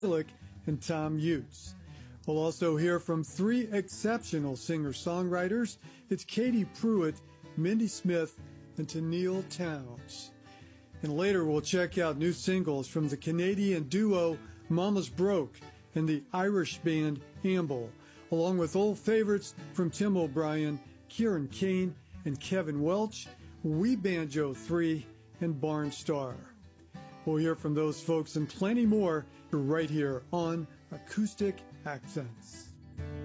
and Tom Utes. We'll also hear from three exceptional singer-songwriters. It's Katie Pruitt, Mindy Smith, and Tennille Townes. And later we'll check out new singles from the Canadian duo Mama's Broke and the Irish band Amble, along with old favorites from Tim O'Brien, Kieran Kane, and Kevin Welch, We Banjo 3, and Barn Star. We'll hear from those folks and plenty more right here on Acoustic Accents.